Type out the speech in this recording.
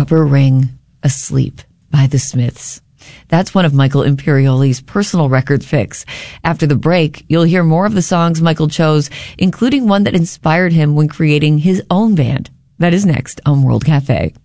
Rubber Ring Asleep by the Smiths. That's one of Michael Imperioli's personal record picks. After the break, you'll hear more of the songs Michael chose, including one that inspired him when creating his own band. That is next on World Cafe.